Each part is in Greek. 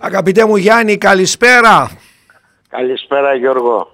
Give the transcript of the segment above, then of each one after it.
Αγαπητέ μου Γιάννη, καλησπέρα. Καλησπέρα Γιώργο.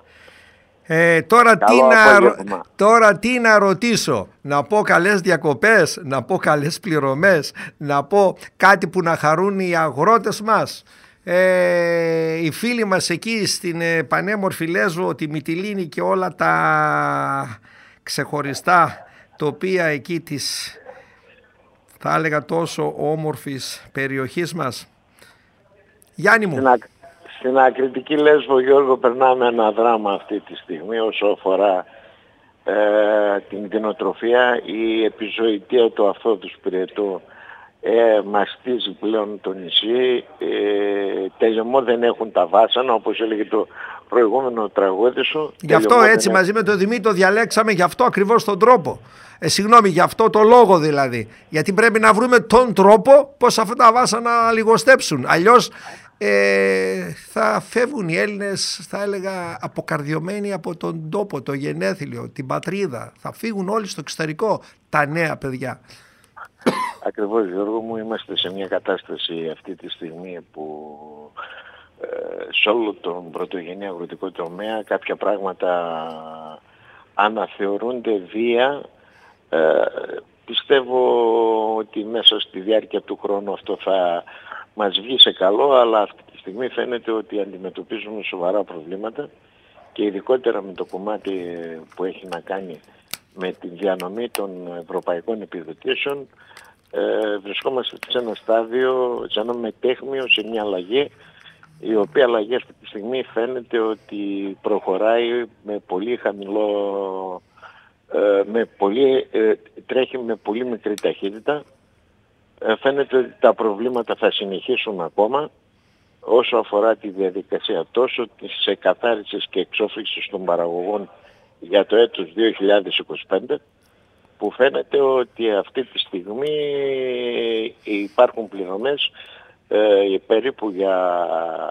Τώρα τι να ρωτήσω, να πω καλές διακοπές, να πω καλές πληρωμές, να πω κάτι που να χαρούν οι αγρότες μας. Οι φίλοι μας εκεί στην πανέμορφη Λέσβο, τη Μυτιλήνη και όλα τα ξεχωριστά τοπία εκεί της, θα έλεγα, τόσο όμορφης περιοχής μας. Γιάννη μου. Στην ακριτική Λέσβο, Γιώργο, περνάμε ένα δράμα αυτή τη στιγμή όσο αφορά την κτηνοτροφία. Η επιζωητεία του Αυθόδους Πυρετού μαστίζει πλέον το νησί. Τελειωμό δεν έχουν τα βάσανα, όπως έλεγε το προηγούμενο τραγούδι σου. Γι' αυτό έτσι μαζί με τον Δημήτρη το διαλέξαμε, γι' αυτό ακριβώς τον τρόπο. Συγγνώμη, γι' αυτό το λόγο δηλαδή. Γιατί πρέπει να βρούμε τον τρόπο πώς αυτά τα βάσανα λιγοστέψουν. Αλλιώς θα φεύγουν οι Έλληνες, θα έλεγα, αποκαρδιωμένοι από τον τόπο, το γενέθλιο, την πατρίδα. Θα φύγουν όλοι στο εξωτερικό τα νέα παιδιά. Ακριβώς, Γιώργο μου, είμαστε σε μια κατάσταση αυτή τη στιγμή που σε όλο τον πρωτογενή αγροτικό τομέα κάποια πράγματα αναθεωρούνται βία. Πιστεύω ότι μέσα στη διάρκεια του χρόνου αυτό θα μας βγει σε καλό, αλλά αυτή τη στιγμή φαίνεται ότι αντιμετωπίζουμε σοβαρά προβλήματα και ειδικότερα με το κομμάτι που έχει να κάνει με τη διανομή των ευρωπαϊκών επιδοτήσεων. Βρισκόμαστε σε ένα στάδιο, σε ένα μετέχμιο, σε μια αλλαγή, η οποία αλλαγή αυτή τη στιγμή φαίνεται ότι προχωράει με πολύ χαμηλό, τρέχει με πολύ μικρή ταχύτητα. Φαίνεται ότι τα προβλήματα θα συνεχίσουν ακόμα όσο αφορά τη διαδικασία τόσο της εκαθάρισης και εξόφλησης των παραγωγών για το έτος 2025, που φαίνεται ότι αυτή τη στιγμή υπάρχουν πληρωμές περίπου για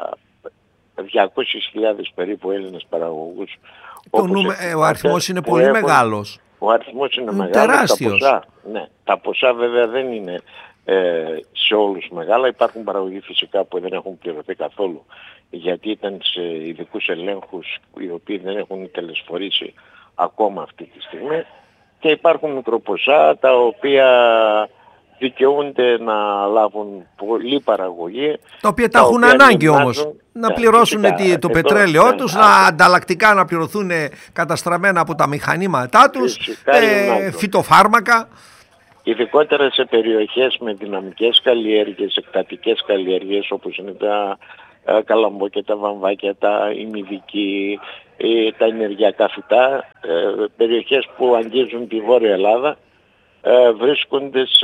200.000 περίπου Έλληνες παραγωγούς. Ο αριθμός είναι πολύ μεγάλος. Ο αριθμός είναι μεγάλος. Τεράστιος. Τα ποσά βέβαια δεν είναι σε όλους μεγάλα. Υπάρχουν παραγωγοί φυσικά που δεν έχουν πληρωθεί καθόλου, γιατί ήταν σε ειδικούς ελέγχους οι οποίοι δεν έχουν τελεσφορήσει ακόμα αυτή τη στιγμή, και υπάρχουν μικροποσά τα οποία δικαιούνται να λάβουν πολλή παραγωγή, τα οποία τα έχουν ανάγκη όμως να πληρώσουν το πετρέλαιό τους, να ανταλλακτικά να πληρωθούν καταστραμμένα από τα μηχανήματά τους, φυτοφάρμακα. Ειδικότερα σε περιοχές με δυναμικές καλλιέργειες, εκτατικές καλλιέργειες, όπως είναι τα καλαμπόκια, τα βαμβάκια, τα ημιδικοί, τα ενεργειακά φυτά, περιοχές που αγγίζουν τη Βόρεια Ελλάδα, βρίσκονται σε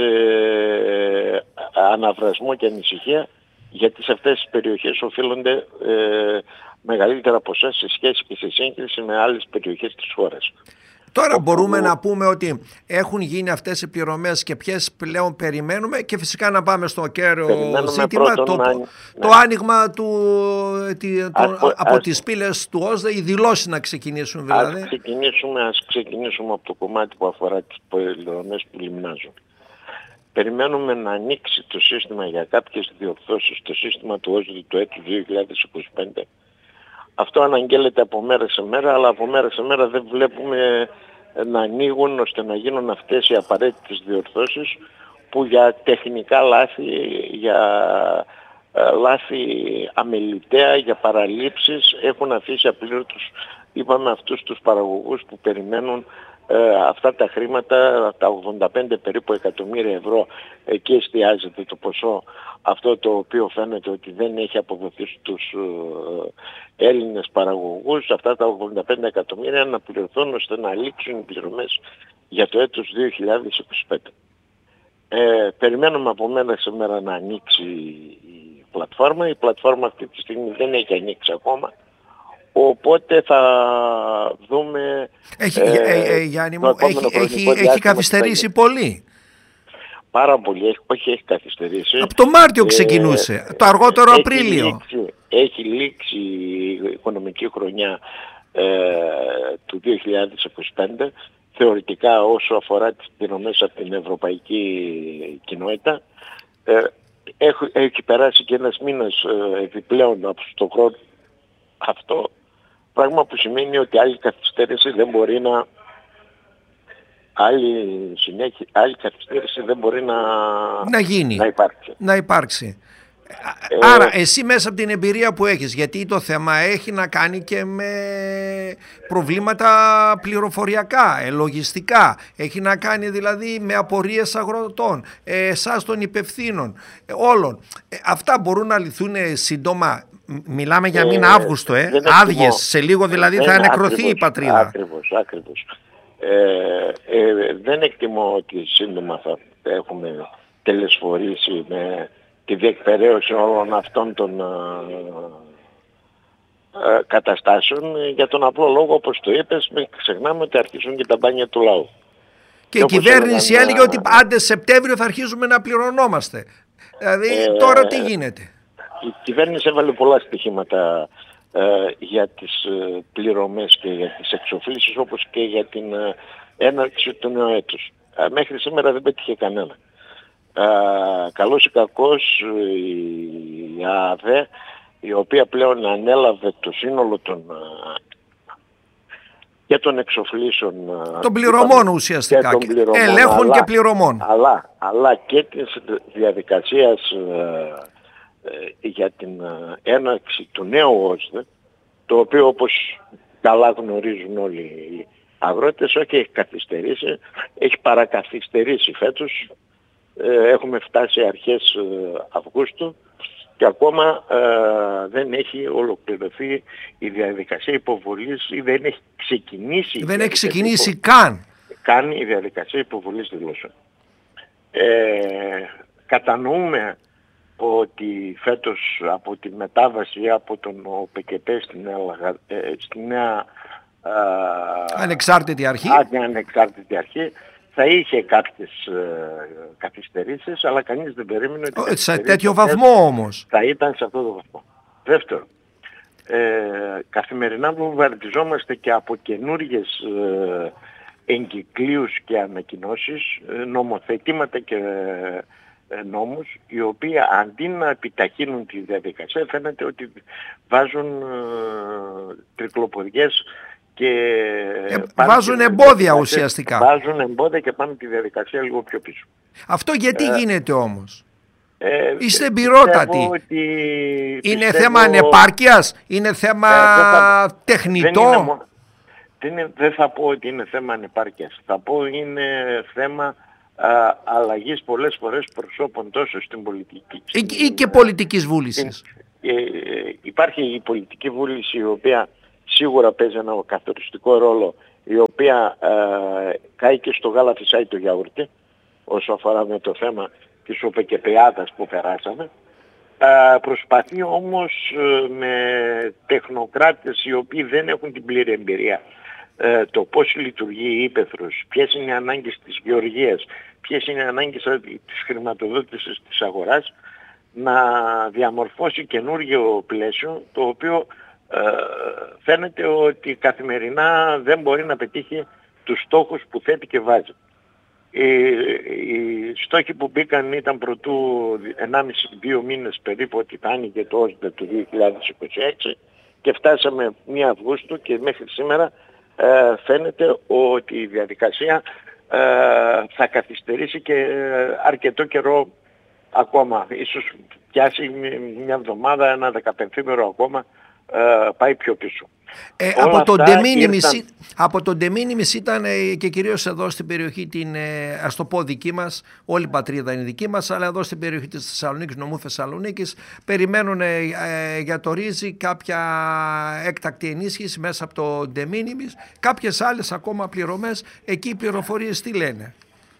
αναβρασμό και ανησυχία, γιατί σε αυτές τις περιοχές οφείλονται μεγαλύτερα ποσά σε σχέση και σε σύγκριση με άλλες περιοχές της χώρας. Τώρα μπορούμε να πούμε ότι έχουν γίνει αυτές οι πληρωμές και ποιες πλέον περιμένουμε, και φυσικά να πάμε στο κέριο ζήτημα, το άνοιγμα από τις πύλες του ΩΣΔΕ, οι δηλώσεις να ξεκινήσουν δηλαδή. Ας ξεκινήσουμε από το κομμάτι που αφορά τις πληρωμές που λιμνάζουν. Περιμένουμε να ανοίξει το σύστημα για κάποιες διορθώσεις, το σύστημα του ΩΣΔΕ του έτους 2025. Αυτό αναγγέλλεται από μέρα σε μέρα, αλλά από μέρα σε μέρα δεν βλέπουμε να ανοίγουν ώστε να γίνουν αυτές οι απαραίτητες διορθώσεις που για τεχνικά λάθη, για λάθη αμεληταία, για παραλήψεις έχουν αφήσει απλήρωτους, είπαμε, αυτούς τους παραγωγούς που περιμένουν αυτά τα χρήματα, τα 85 περίπου εκατομμύρια ευρώ. Εκεί εστιάζεται το ποσό αυτό το οποίο φαίνεται ότι δεν έχει αποδοθεί στους Έλληνες παραγωγούς. Αυτά τα 85 εκατομμύρια να πληρωθούν ώστε να λήξουν οι πληρωμές για το έτος 2025. Περιμένουμε από μέρα σε μέρα να ανοίξει η πλατφόρμα. Η πλατφόρμα αυτή τη στιγμή δεν έχει ανοίξει ακόμα. Οπότε θα δούμε... Γιάννη μου, έχει καθυστερήσει πολύ. Πάρα πολύ, έχει καθυστερήσει. Από το Μάρτιο ξεκινούσε, το αργότερο Απρίλιο. Έχει λήξει η οικονομική χρονιά του 2025, θεωρητικά όσο αφορά τις πληρωμές από την Ευρωπαϊκή Κοινότητα. έχει περάσει και ένας μήνας επιπλέον από τον χρόνο αυτό, πράγμα που σημαίνει ότι άλλη καθυστέρηση δεν μπορεί να... Άλλη καθυστέρηση δεν μπορεί να γίνει, να υπάρξει. Άρα εσύ μέσα από την εμπειρία που έχεις, γιατί το θέμα έχει να κάνει και με προβλήματα πληροφοριακά, λογιστικά, έχει να κάνει δηλαδή με απορίες αγροτών, εσάς των υπευθύνων, όλων. Αυτά μπορούν να λυθούν σύντομα. Μιλάμε για μήνα Αύγουστο, άδειες, σε λίγο δηλαδή θα ανεκρωθεί η πατρίδα. Ακριβώς. Δεν εκτιμώ ότι σύντομα θα έχουμε τελεσφορήσει με τη διεκπαιρέωση όλων αυτών των καταστάσεων, για τον απλό λόγο, όπως το είπες, μην ξεχνάμε ότι αρχίζουν και τα μπάνια του λαού. Και η κυβέρνηση έλεγε ότι άντε Σεπτέμβριο θα αρχίζουμε να πληρωνόμαστε. Δηλαδή τώρα τι γίνεται? Η κυβέρνηση έβαλε πολλά στοιχήματα για τις πληρωμές και για τις εξοφλήσεις, όπως και για την έναρξη του νέου έτους. Μέχρι σήμερα δεν πέτυχε κανένα. Καλώς ή κακώς η ΑΔΕ, η οποία πλέον ανέλαβε το σύνολο και των εξοφλήσεων, των πληρωμών ουσιαστικά, ελέγχων και πληρωμών, αλλά και της διαδικασίας για την έναρξη του νέου ΟΣΔΕ, το οποίο όπως καλά γνωρίζουν όλοι οι αγρότες, όχι έχει καθυστερήσει, έχει παρακαθυστερήσει φέτος. Έχουμε φτάσει αρχές Αυγούστου και ακόμα δεν έχει ολοκληρωθεί η διαδικασία υποβολής, ή δεν έχει ξεκινήσει. Δεν έχει ξεκινήσει καν η διαδικασία υποβολής δηλώσεων. Κατανοούμε ότι φέτος από τη μετάβαση από τον ΟΠΚΠ στη νέα ανεξάρτητη αρχή θα είχε κάποιες καθυστερήσεις, αλλά κανείς δεν περίμενε ότι σε τέτοιο βαθμό όμως θα ήταν σε αυτό το βαθμό. Δεύτερον, καθημερινά βομβαρδιζόμαστε και από καινούργιες εγκυκλίους και ανακοινώσεις, νομοθετήματα και νόμους, οι οποίοι αντί να επιταχύνουν τη διαδικασία φαίνεται ότι βάζουν τρικλοποδιές και βάζουν εμπόδια ουσιαστικά. Βάζουν εμπόδια και πάνε τη διαδικασία λίγο πιο πίσω. Αυτό γιατί γίνεται όμως? Είστε εμπειρότατοι. Είναι θέμα ανεπάρκειας, είναι θέμα τεχνητό? Δεν θα πω ότι είναι θέμα ανεπάρκειας. Θα πω είναι θέμα αλλαγής πολλές φορές προσώπων, τόσο στην πολιτική ή και πολιτικής βούλησης. Υπάρχει η πολιτική βούληση, η οποία σίγουρα παίζει ένα καθοριστικό ρόλο, η οποία κάει και στο γάλα φυσάει το γιαούρτι, όσο αφορά με το θέμα της ΟΠΚΠΑΔας που περάσαμε. Προσπαθεί όμως με τεχνοκράτες οι οποίοι δεν έχουν την πλήρη εμπειρία, το πώς λειτουργεί η ύπαιθρος, ποιες είναι οι ανάγκες της γεωργίας, ποιες είναι οι ανάγκες της χρηματοδότησης της αγοράς, να διαμορφώσει καινούργιο πλαίσιο, το οποίο φαίνεται ότι καθημερινά δεν μπορεί να πετύχει τους στόχους που θέτει και βάζει. Οι στόχοι που μπήκαν ήταν πρωτού 1,5-2 μήνες περίπου ότι θα άνοιγε το ΟΣΔΕ του 2026 και φτάσαμε 1 Αυγούστου και μέχρι σήμερα φαίνεται ότι η διαδικασία θα καθυστερήσει και αρκετό καιρό ακόμα. Ίσως πιάσει μια εβδομάδα, ένα 15ημερο ακόμα, πάει πιο πίσω. Από τον de minimis ήταν και κυρίως εδώ στην περιοχή, ας το πω δική μας, όλη η πατρίδα είναι δική μας, αλλά εδώ στην περιοχή της Θεσσαλονίκης, νομού Θεσσαλονίκης, περιμένουν για το ρύζι κάποια έκτακτη ενίσχυση μέσα από το de minimis, κάποιες άλλες ακόμα πληρωμές. Εκεί οι πληροφορίες τι λένε?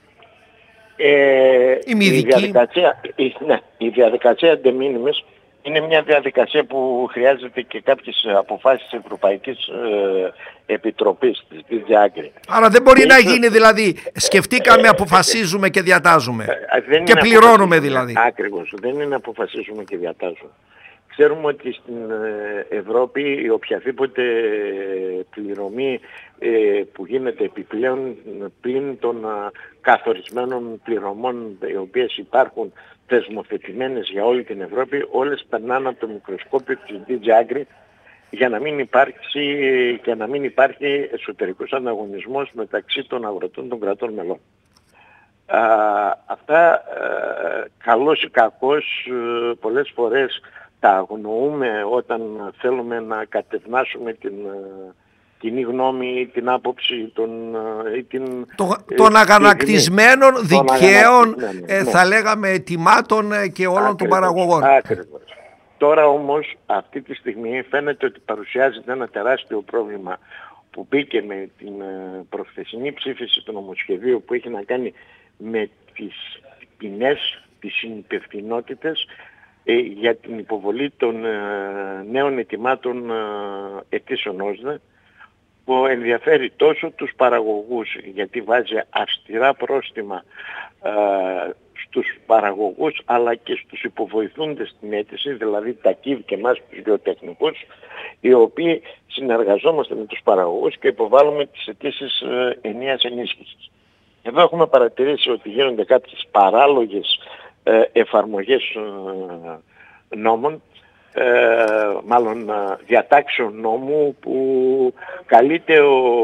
Η διαδικασία de minimis είναι μια διαδικασία που χρειάζεται και κάποιες αποφάσεις της Ευρωπαϊκής Επιτροπής, της DG. Άρα δεν μπορεί να γίνει δηλαδή σκεφτήκαμε, αποφασίζουμε και διατάζουμε και πληρώνουμε δηλαδή. Ακριβώς, δεν είναι αποφασίζουμε και διατάζουμε. Ξέρουμε ότι στην Ευρώπη η οποιαδήποτε πληρωμή που γίνεται επιπλέον πλην των καθορισμένων πληρωμών οι οποίες υπάρχουν θεσμοθετημένες για όλη την Ευρώπη, όλες περνάνε από το μικροσκόπιο της DG Agri για να μην υπάρχει εσωτερικός ανταγωνισμός μεταξύ των αγροτών των κρατών μελών. Αυτά καλώς ή κακώς πολλές φορές τα αγνοούμε όταν θέλουμε να κατευνάσουμε την κοινή γνώμη, την άποψη των αγανακτισμένων δικαίων, θα λέγαμε, αιτημάτων και όλων των παραγωγών. Ακριβώς. Τώρα όμως αυτή τη στιγμή φαίνεται ότι παρουσιάζεται ένα τεράστιο πρόβλημα που μπήκε με την προχθεσινή ψήφιση του νομοσχεδίου που έχει να κάνει με τις ποινές, τις συνυπευθυνότητες για την υποβολή των νέων αιτημάτων αιτήσεων ΩΣΔΕ, που ενδιαφέρει τόσο τους παραγωγούς γιατί βάζει αυστηρά πρόστιμα στους παραγωγούς αλλά και στους υποβοηθούντες στην αίτηση, δηλαδή τα ΚΙΒ και εμάς τους γεωτεχνικούς, οι οποίοι συνεργαζόμαστε με τους παραγωγούς και υποβάλλουμε τις αιτήσεις ενιαίας ενίσχυσης. Εδώ έχουμε παρατηρήσει ότι γίνονται κάποιες παράλογες εφαρμογές νόμων, μάλλον διατάξεων νόμου που καλείται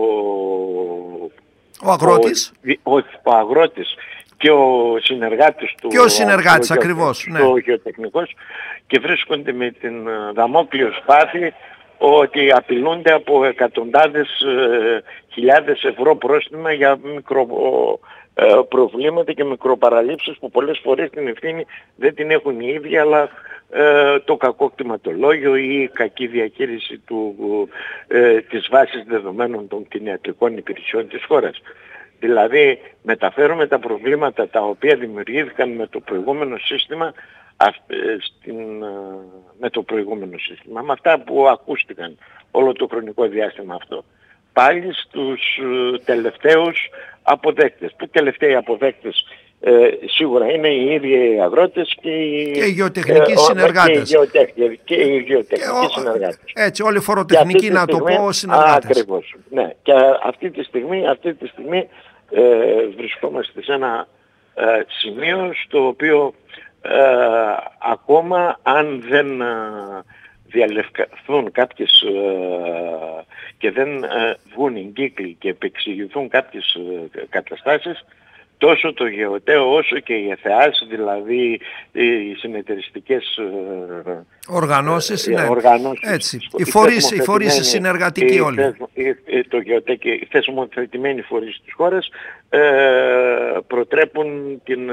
ο αγρότης και ο συνεργάτης του, ακριβώς, ο γεωτεχνικός, και βρίσκονται με την δαμόκλειο σπάθη ότι απειλούνται από εκατοντάδες χιλιάδες ευρώ πρόστιμα για προβλήματα και μικροπαραλήψεις που πολλές φορές την ευθύνη δεν την έχουν οι ίδιοι, αλλά το κακό κτηματολόγιο ή η κακή διαχείριση της βάσης δεδομένων των κτηνιατρικών υπηρεσιών της χώρας. Δηλαδή μεταφέρουμε τα προβλήματα τα οποία δημιουργήθηκαν με το προηγούμενο σύστημα με αυτά που ακούστηκαν όλο το χρονικό διάστημα αυτό, πάλι στους τελευταίους αποδέκτες. Που τελευταίοι αποδέκτες σίγουρα είναι οι ίδιοι οι αγρότες και οι γεωτεχνικοί συνεργάτες. Και οι γεωτεχνικοί συνεργάτες. Έτσι, όλοι οι φοροτεχνικοί, να το πω, συνεργάτες. Ακριβώς. Ναι. Και αυτή τη στιγμή βρισκόμαστε σε ένα σημείο στο οποίο ακόμα αν δεν διαλευκαθούν κάποιες και δεν βγουν οι κύκλοι και επεξηγηθούν κάποιες καταστάσεις, τόσο το ΓΕΟΤΕΟ όσο και οι ΕΘΕΑΣ, δηλαδή οι συνεταιριστικές οργανώσεις, έτσι, οι φορείς συνεργατικοί όλοι, το ΓΕΟΤΕ και οι θεσμοθετημένοι φορείς της χώρας προτρέπουν την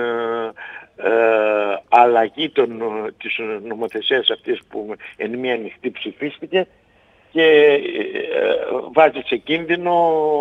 αλλαγή της νομοθεσίας αυτής που εν μία νυχτή ψηφίστηκε και βάζει σε κίνδυνο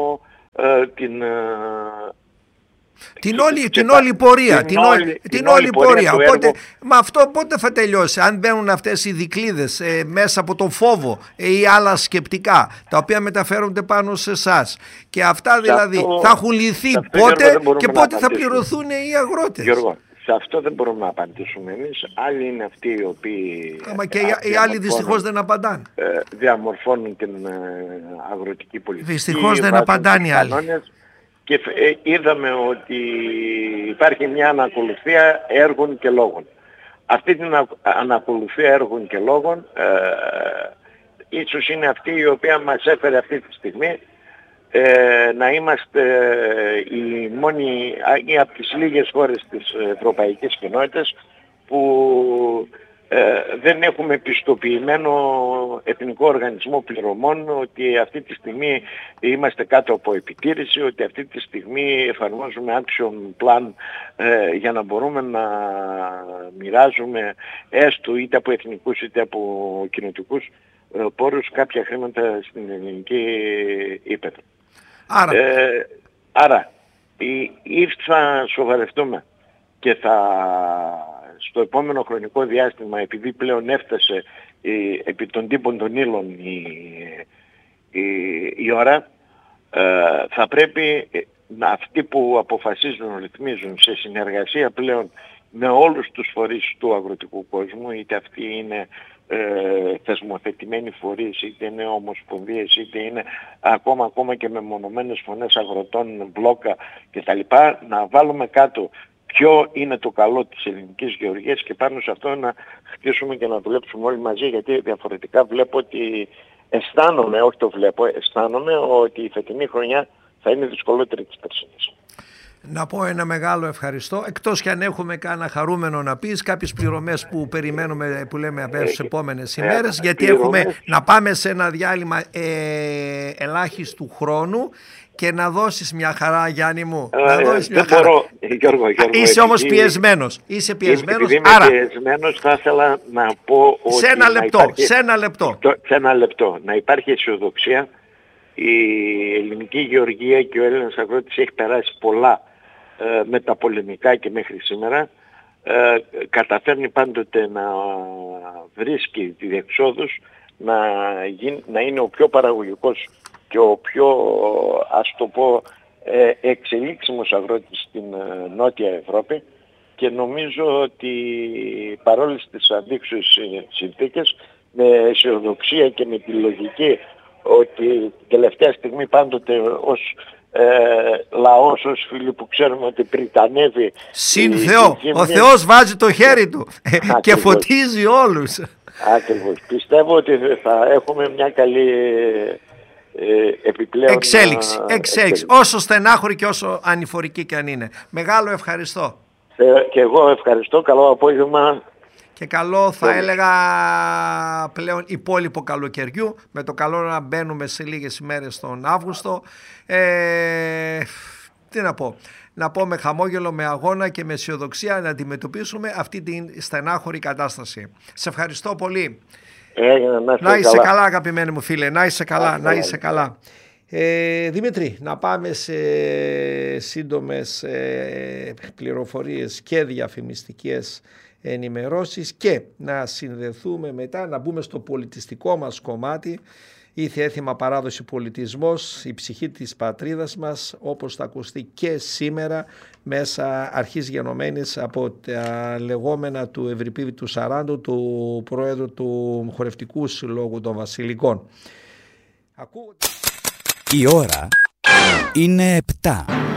την όλη πορεία. Οπότε, με αυτό πότε θα τελειώσει, αν μπαίνουν αυτές οι δικλείδες μέσα από τον φόβο ή άλλα σκεπτικά τα οποία μεταφέρονται πάνω σε εσάς, και αυτά δηλαδή θα έχουν λυθεί πότε και πότε θα πληρωθούν οι αγρότες? Γιώργο, σε αυτό δεν μπορούμε να απαντήσουμε εμείς. Άλλοι είναι αυτοί οι οποίοι... και οι άλλοι δυστυχώς δεν απαντάνε. Διαμορφώνουν την αγροτική πολιτική. Δυστυχώς δεν απαντάνε οι άλλοι. Και είδαμε ότι υπάρχει μια ανακολουθία έργων και λόγων. Αυτή την ανακολουθία έργων και λόγων ίσως είναι αυτή η οποία μας έφερε αυτή τη στιγμή να είμαστε οι μόνοι ή από τις λίγες χώρες της ευρωπαϊκής κοινότητας που δεν έχουμε πιστοποιημένο εθνικό οργανισμό πληρωμών, ότι αυτή τη στιγμή είμαστε κάτω από επιτήρηση, ότι αυτή τη στιγμή εφαρμόζουμε action plan για να μπορούμε να μοιράζουμε έστω είτε από εθνικούς είτε από κοινοτικούς πόρους κάποια χρήματα στην ελληνική ύπαιθρο. Άρα ή θα σοβαρευτούμε και στο επόμενο χρονικό διάστημα, επειδή πλέον έφτασε επί των τύπων των ύλων η ώρα, θα πρέπει αυτοί που αποφασίζουν, ρυθμίζουν σε συνεργασία πλέον με όλους τους φορείς του αγροτικού κόσμου, είτε αυτοί είναι θεσμοθετημένοι φορείς, είτε είναι ομοσπονδίες, είτε είναι ακόμα και με μονομένες φωνές αγροτών, μπλόκα κτλ., να βάλουμε κάτω ποιο είναι το καλό της ελληνικής γεωργίας και πάνω σε αυτό να χτίσουμε και να δουλέψουμε όλοι μαζί, γιατί διαφορετικά βλέπω ότι αισθάνομαι ότι η φετινή χρονιά θα είναι δυσκολότερη της περσινής. Να πω ένα μεγάλο ευχαριστώ, εκτός και αν έχουμε κάνα χαρούμενο να πεις, κάποιες πληρωμές που περιμένουμε, που λέμε στις επόμενες ημέρες, γιατί έχουμε να πάμε σε ένα διάλειμμα ελάχιστου χρόνου και να δώσεις μια χαρά, Γιάννη μου. Να δώσεις μια χαρά. Γιώργο, είσαι όμως πιεσμένος. Είσαι πιεσμένος. Επειδή είμαι πιεσμένος, θα ήθελα να πω ότι... Σε ένα λεπτό. Να υπάρχει αισιοδοξία. Η ελληνική γεωργία και ο Έλληνας αγρότης έχει περάσει πολλά μεταπολεμικά και μέχρι σήμερα. Καταφέρνει πάντοτε να βρίσκει διεξόδους, να είναι ο πιο παραγωγικός και ο πιο, ας το πω, εξελίξιμος αγρότης στην Νότια Ευρώπη, και νομίζω ότι παρόλες τις αντίξωες συνθήκες, με αισιοδοξία και με τη λογική ότι τελευταία στιγμή πάντοτε ως λαός, ως φίλοι που ξέρουμε ότι πριτανεύει συν Θεό, ο Θεός βάζει το χέρι του και φωτίζει όλους. Ακριβώς. Πιστεύω ότι θα έχουμε μια καλή επιπλέον εξέλιξη, όσο στενάχωρη και όσο ανηφορική και αν είναι. Μεγάλο ευχαριστώ. Και εγώ ευχαριστώ. Καλό απόγευμα. Και καλό, θα έλεγα, πλέον υπόλοιπο καλοκαιριού, με το καλό να μπαίνουμε σε λίγες ημέρες τον Αύγουστο. Τι να πω, με χαμόγελο, με αγώνα και με αισιοδοξία να αντιμετωπίσουμε αυτή την στενάχωρη κατάσταση. Σε ευχαριστώ πολύ. Να είσαι καλά, αγαπημένοι μου φίλε, να είσαι καλά. Δημήτρη, να πάμε σε σύντομες πληροφορίες και διαφημιστικές ενημερώσεις και να συνδεθούμε μετά, να μπούμε στο πολιτιστικό μας κομμάτι. Ήθη έθιμα παράδοση πολιτισμός, η ψυχή της πατρίδας μας, όπως θα ακουστεί και σήμερα, μέσα αρχής γενομένης από τα λεγόμενα του Ευρυπίδη του Σαράντου, του πρόεδρου του Χορευτικού Συλλόγου των Βασιλικών. Η ώρα είναι 7.